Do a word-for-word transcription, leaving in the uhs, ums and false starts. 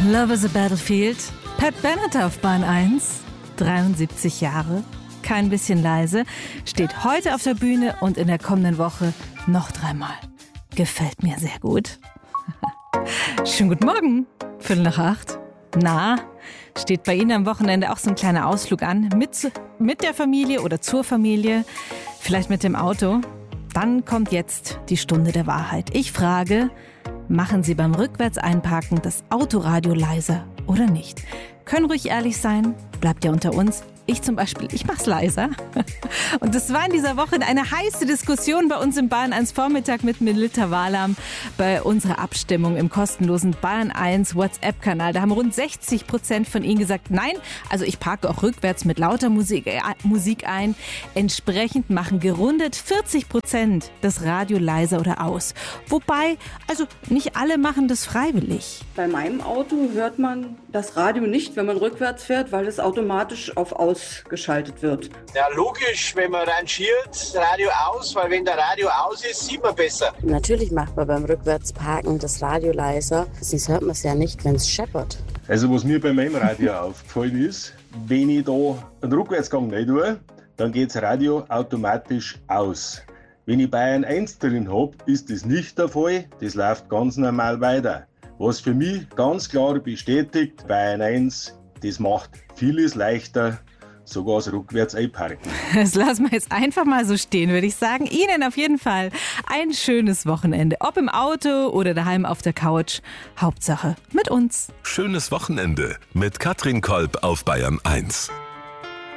Love is a Battlefield. Pat Bennett auf Bahn eins, dreiundsiebzig Jahre, kein bisschen leise, steht heute auf der Bühne und in der kommenden Woche noch dreimal. Gefällt mir sehr gut. Schönen guten Morgen, Viertel nach acht. Na, steht bei Ihnen am Wochenende auch so ein kleiner Ausflug an? Mit, mit der Familie oder zur Familie? Vielleicht mit dem Auto? Dann kommt jetzt die Stunde der Wahrheit. Ich frage, machen Sie beim Rückwärts-Einparken das Autoradio leiser oder nicht? Können ruhig ehrlich sein, bleibt ja unter uns. Ich zum Beispiel, ich mach's leiser. Und das war in dieser Woche eine heiße Diskussion bei uns im Bayern eins Vormittag mit Melita Wahlam bei unserer Abstimmung im kostenlosen Bayern eins WhatsApp-Kanal. Da haben rund sechzig Prozent von Ihnen gesagt, nein, also ich parke auch rückwärts mit lauter Musik, äh, Musik ein. Entsprechend machen gerundet vierzig Prozent das Radio leiser oder aus. Wobei, also nicht alle machen das freiwillig. Bei meinem Auto hört man das Radio nicht, wenn man rückwärts fährt, weil es automatisch auf Aus geschaltet wird. Ja, logisch, wenn man rangiert, Radio aus, weil wenn der Radio aus ist, sieht man besser. Natürlich macht man beim Rückwärtsparken das Radio leiser, sonst hört man es ja nicht, wenn es scheppert. Also was mir bei meinem Radio aufgefallen ist, wenn ich da einen Rückwärtsgang nicht tue, dann geht das Radio automatisch aus. Wenn ich Bayern eins drin habe, ist das nicht der Fall, das läuft ganz normal weiter. Was für mich ganz klar bestätigt, Bayern eins, das macht vieles leichter, sogar das rückwärts einparken. Das lassen wir jetzt einfach mal so stehen, würde ich sagen. Ihnen auf jeden Fall ein schönes Wochenende. Ob im Auto oder daheim auf der Couch. Hauptsache mit uns. Schönes Wochenende mit Katrin Kolb auf Bayern eins.